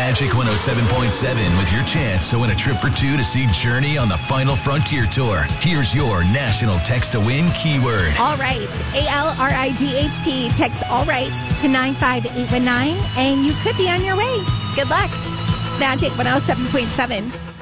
Magic 107.7 with your chance to win a trip for two to see Journey on the Final Frontier Tour. Here's your national text to win keyword. All right. ALRIGHT. Text all right to 95819 and you could be on your way. Good luck. It's Magic 107.7.